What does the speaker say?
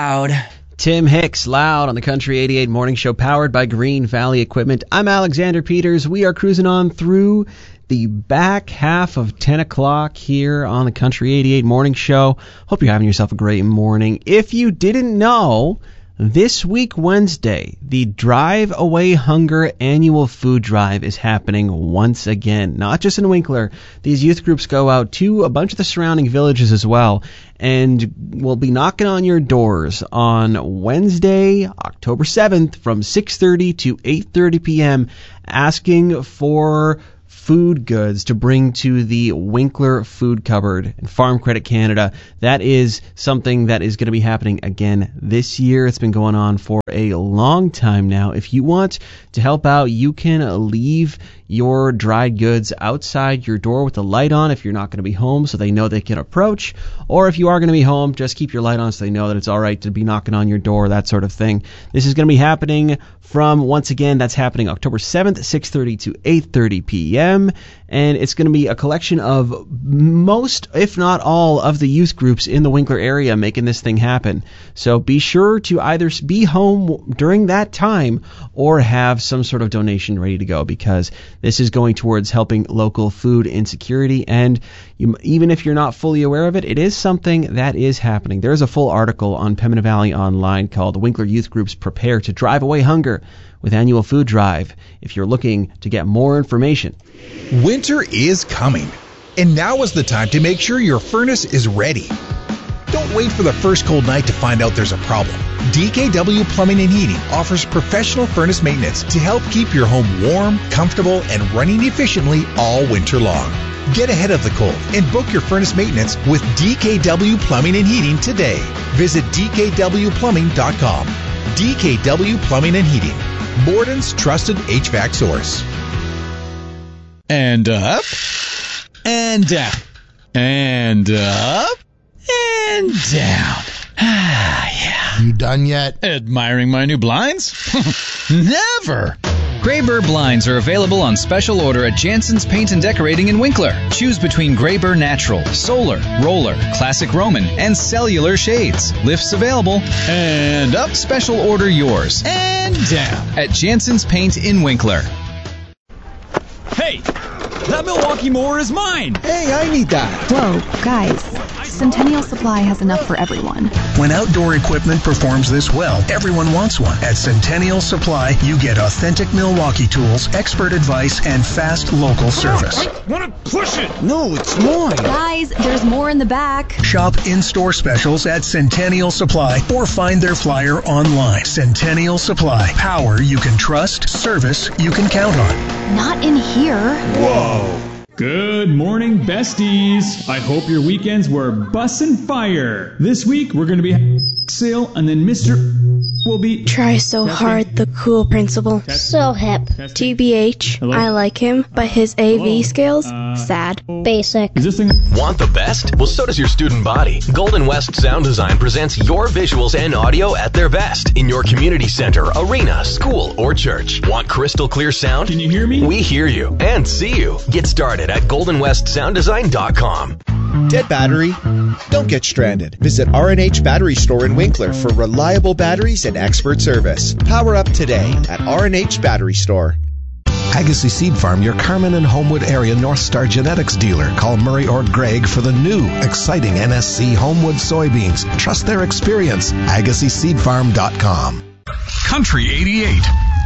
Loud. Tim Hicks, Loud on the Country 88 Morning Show, powered by Green Valley Equipment. I'm Alexander Peters. We are cruising on through the back half of 10 o'clock here on the Country 88 Morning Show. Hope you're having yourself a great morning. If you didn't know, this week, Wednesday, the Drive Away Hunger annual food drive is happening once again. Not just in Winkler. These youth groups go out to a bunch of the surrounding villages as well, and will be knocking on your doors on Wednesday, October 7th from 6:30 to 8:30 p.m. asking for food goods to bring to the Winkler Food Cupboard and Farm Credit Canada. That is something that is going to be happening again this year. It's been going on for a long time now. If you want to help out, you can leave your dried goods outside your door with the light on if you're not going to be home, so they know they can approach. Or if you are going to be home, just keep your light on so they know that it's all right to be knocking on your door, that sort of thing. This is going to be happening from, once again, that's happening October 7th, 6:30 to 8:30 p.m. And it's going to be a collection of most, if not all, of the youth groups in the Winkler area making this thing happen. So be sure to either be home during that time or have some sort of donation ready to go, because this is going towards helping local food insecurity. And even if you're not fully aware of it, it is something that is happening. There's a full article on Pembina Valley Online called Winkler Youth Groups Prepare to Drive Away Hunger with Annual Food Drive, if you're looking to get more information. Winter is coming, and now is the time to make sure your furnace is ready. Don't wait for the first cold night to find out there's a problem. DKW Plumbing and Heating offers professional furnace maintenance to help keep your home warm, comfortable, and running efficiently all winter long. Get ahead of the cold and book your furnace maintenance with DKW Plumbing and Heating today. Visit dkwplumbing.com. DKW Plumbing and Heating, Borden's trusted HVAC source. And up, and down, and up, and down. Yeah. You done yet? Admiring my new blinds? Never! Grayber blinds are available on special order at Jansen's Paint and Decorating in Winkler. Choose between Grayber Natural, Solar, Roller, Classic Roman, and Cellular shades. Lifts available. And up, special order yours. And down at Jansen's Paint in Winkler. Hey! That Milwaukee mower is mine! Hey, I need that. Whoa, guys. Centennial Supply has enough for everyone. When outdoor equipment performs this well, everyone wants one. At Centennial Supply, you get authentic Milwaukee tools, expert advice, and fast local service. I want to push it! No, it's mine. Guys, there's more in the back. Shop in-store specials at Centennial Supply or find their flyer online. Centennial Supply. Power you can trust, service you can count on. Not in here. Whoa! Good morning, besties. I hope your weekends were bussin' fire. This week, we're going to be sale, and then Mr. will be... Try so hard, the cool principal. So hip. TBH, Hello? I like him, but his AV skills, sad. Basic. Is this thing... Want the best? Well, so does your student body. Golden West Sound Design presents your visuals and audio at their best in your community center, arena, school, or church. Want crystal clear sound? Can you hear me? We hear you and see you. Get started at goldenwestsounddesign.com. Dead battery? Don't get stranded. Visit R&H Battery Store in Winkler for reliable batteries and expert service. Power up today at R&H Battery Store. Agassiz Seed Farm, your Carmen and Homewood area North Star genetics dealer. Call Murray or Greg for the new, exciting NSC Homewood soybeans. Trust their experience. AgassizSeedFarm.com. Country 88.